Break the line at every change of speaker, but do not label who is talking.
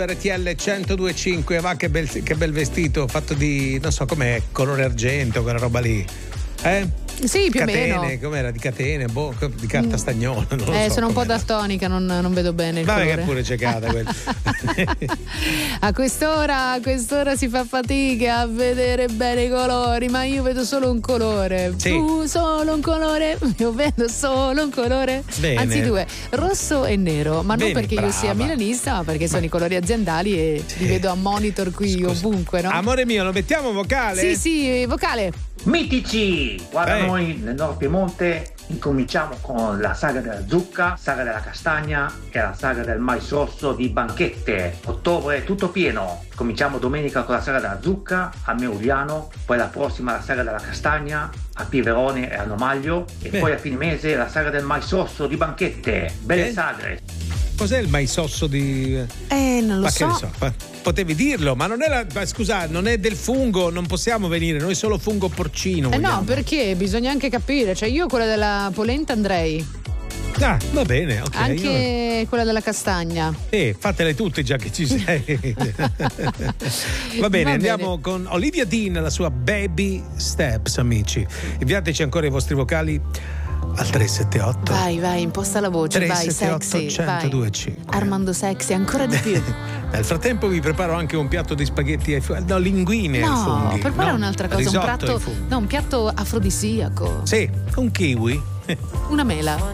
RTL 102.5, va che bel vestito fatto di, non so com'è, colore argento, quella roba lì.
Sì, più
catene,
o meno.
Com'era? Di catene, di carta stagnola. Non lo so
sono un po'
com'era.
daltonica, non vedo bene il
Vabbè,
colore.
che pure ciecata quella.
A quest'ora si fa fatica a vedere bene i colori, ma io vedo solo un colore.
Sì.
Tu solo un colore, io vedo solo un colore.
Bene.
Anzi due, rosso e nero, ma
Bene,
non perché
brava.
io sia milanista, ma perché sono i colori aziendali e li vedo a monitor qui ovunque, no?
Amore mio, lo mettiamo vocale?
Sì, vocale.
Mitici! Guarda, noi nel Nord Piemonte incominciamo con la saga della zucca, saga della castagna e la saga del mais rosso di Banchette. Ottobre è tutto pieno. Cominciamo domenica con la saga della zucca a Meuliano, poi la prossima la saga della castagna a Piverone e a Nomaglio e poi a fine mese la saga del mais rosso di Banchette. Belle sagre!
Cos'è il maisosso di...
Non lo
ma
so.
che ne so, potevi dirlo, ma non è scusa, non è del fungo, non possiamo venire, noi solo fungo porcino.
No, perché bisogna anche capire, cioè io quella della polenta andrei.
Ah, va bene, ok.
Anche quella della castagna.
Fatele tutte già che ci sei. Va bene, andiamo con Olivia Dean, la sua Baby Steps, amici. Inviateci ancora i vostri vocali al 378.
Vai, imposta la voce,
378
vai, sexy,
102.5.
Armando sexy, ancora di più.
Nel frattempo vi preparo anche un piatto di spaghetti linguine ai funghi.
Prepara un'altra cosa, un piatto afrodisiaco.
Sì, un kiwi.
Una mela.